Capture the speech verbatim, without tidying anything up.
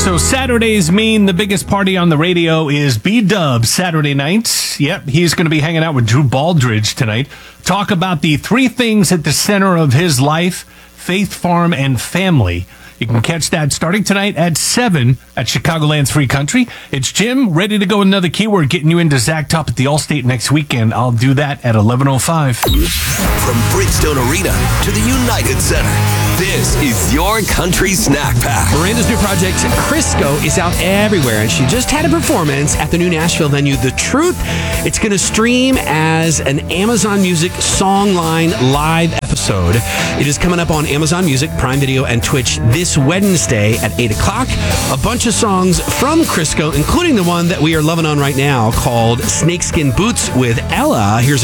So Saturdays mean the biggest party on the radio is B-Dub Saturday nights. Yep, he's going to be hanging out with Drew Baldridge tonight. Talk about the three things at the center of his life: faith, farm, and family. You can catch that starting tonight at seven at Chicagoland's Free Country. It's Jim, ready to go with another keyword, getting you into Zach Top at the Allstate next weekend. I'll do that at eleven oh five. From Bridgestone Arena to the United Center, this is your country snack pack. Miranda's new project, Crisco, is out everywhere, and she just had a performance at the new Nashville venue, The Truth. It's going to stream as an Amazon Music Songline live episode. It is coming up on Amazon Music, Prime Video, and Twitch this Wednesday at eight o'clock. A bunch of songs from Crisco, including the one that we are loving on right now called Snakeskin Boots with Ella. Here's